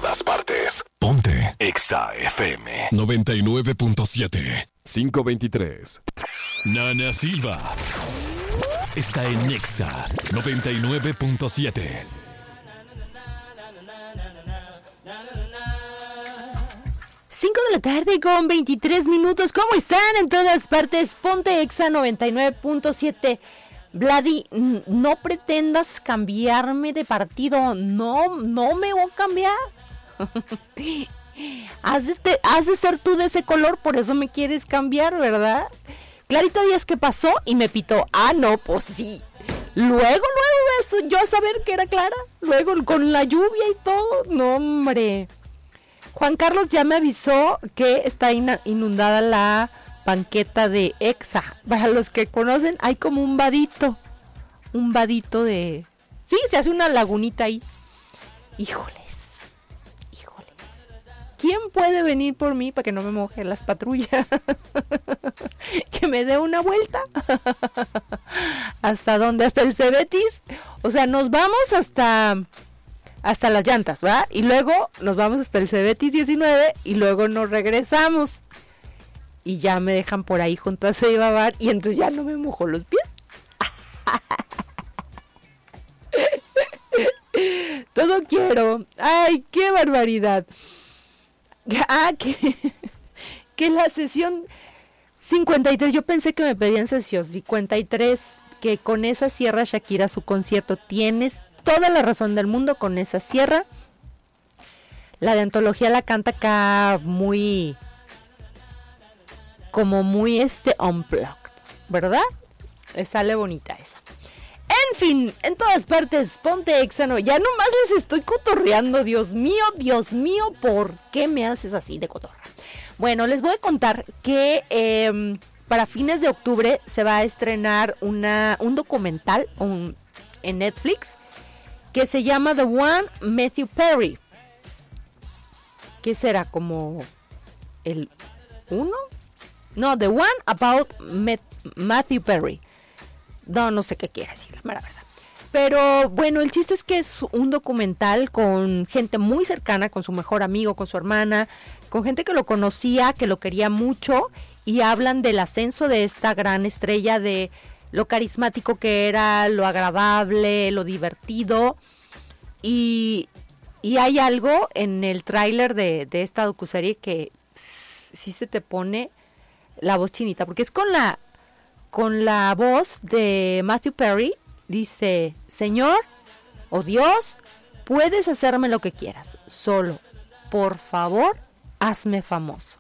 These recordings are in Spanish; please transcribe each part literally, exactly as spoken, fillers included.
todas partes. Ponte Exa F M noventa y nueve punto siete. quinientos veintitrés. Nana Silva está en Exa noventa y nueve punto siete. cinco de la tarde con veintitrés minutos. ¿Cómo están en todas partes? Ponte Exa noventa y nueve punto siete. Vladi, no pretendas cambiarme de partido. No, no me voy a cambiar. Has de, te, has de ser tú de ese color, por eso me quieres cambiar, ¿verdad? Clarita Díaz, ¿qué pasó? Y me pitó. Ah, no, pues sí. Luego, luego, eso, yo a saber que era Clara. Luego, con la lluvia y todo. No, hombre. Juan Carlos ya me avisó que está inundada la banqueta de Exa. Para los que conocen, hay como un vadito. Un vadito de... Sí, se hace una lagunita ahí. Híjoles. Híjoles. ¿Quién puede venir por mí para que no me moje las patrullas? Que me dé una vuelta. ¿Hasta dónde? ¿Hasta el Cebetis? O sea, nos vamos hasta... hasta las llantas, ¿verdad? Y luego nos vamos hasta el Cebetis diecinueve y luego nos regresamos. Y ya me dejan por ahí junto a Ceiba Bar y entonces ya no me mojo los pies. Todo quiero. Ay, qué barbaridad. Ah, que, que la sesión cincuenta y tres, yo pensé que me pedían sesión cincuenta y tres, que con esa cierra Shakira su concierto. Tienes toda la razón del mundo, con esa sierra. La de antología la canta acá muy, como muy este unplugged, ¿verdad? Le sale bonita esa. En fin, en todas partes, ponte Exa. No, ya nomás les estoy cotorreando. Dios mío, Dios mío, ¿por qué me haces así de cotorra? Bueno, les voy a contar que eh, para fines de octubre se va a estrenar una, un documental un, en Netflix que se llama The One Matthew Perry. ¿Qué será? ¿Como el uno? No, The One About Met- Matthew Perry. No, no sé qué quiere decir, la mera verdad. Pero bueno, el chiste es que es un documental con gente muy cercana, con su mejor amigo, con su hermana, con gente que lo conocía, que lo quería mucho, y hablan del ascenso de esta gran estrella, de lo carismático que era, lo agradable, lo divertido. Y, y hay algo en el tráiler de, de esta docuserie que sí se te pone la voz chinita, porque es con la, con la voz de Matthew Perry. Dice: Señor o Dios, puedes hacerme lo que quieras, solo, por favor, hazme famoso.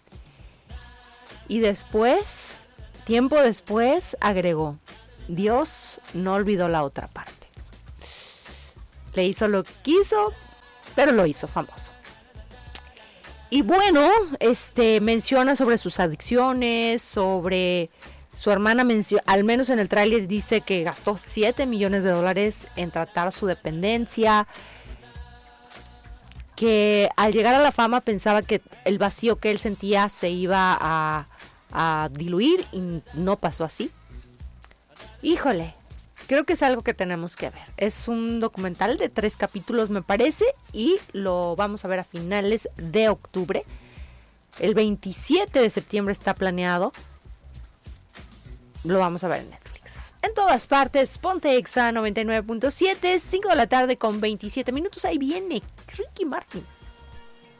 Y después, tiempo después, agregó: Dios no olvidó la otra parte. Le hizo lo que quiso, pero lo hizo famoso. Y bueno, este menciona sobre sus adicciones, sobre su hermana, mencio- al menos en el tráiler dice que gastó siete millones de dólares en tratar su dependencia, que al llegar a la fama pensaba que el vacío que él sentía se iba a, a diluir y no pasó así. Híjole, creo que es algo que tenemos que ver. Es un documental de tres capítulos, me parece, y lo vamos a ver a finales de octubre. El veintisiete de septiembre está planeado. Lo vamos a ver en Netflix. En todas partes, ponte Exa noventa y nueve punto siete, cinco de la tarde con veintisiete minutos. Ahí viene Ricky Martin.